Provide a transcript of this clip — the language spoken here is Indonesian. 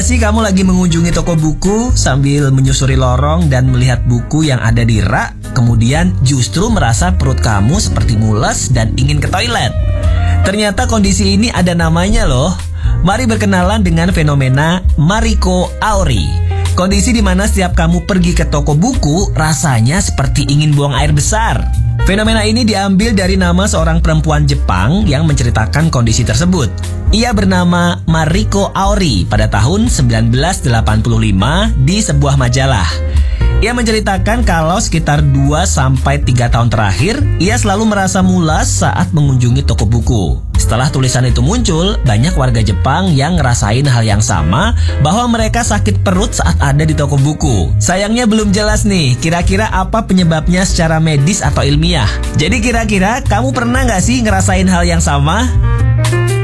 nggak sih kamu lagi mengunjungi toko buku sambil menyusuri lorong dan melihat buku yang ada di rak, kemudian justru merasa perut kamu seperti mules dan ingin ke toilet? Ternyata kondisi ini ada namanya loh. Mari berkenalan dengan fenomena Mariko Auri. Kondisi di mana setiap kamu pergi ke toko buku rasanya seperti ingin buang air besar. Fenomena ini diambil dari nama seorang perempuan Jepang yang menceritakan kondisi tersebut. Ia bernama Mariko Auri pada tahun 1985 di sebuah majalah. Ia menceritakan kalau sekitar 2-3 tahun terakhir, ia selalu merasa mulas saat mengunjungi toko buku. Setelah tulisan itu muncul, banyak warga Jepang yang ngerasain hal yang sama, bahwa mereka sakit perut saat ada di toko buku. Sayangnya belum jelas nih, kira-kira apa penyebabnya secara medis atau ilmiah. Jadi kira-kira kamu pernah nggak sih ngerasain hal yang sama?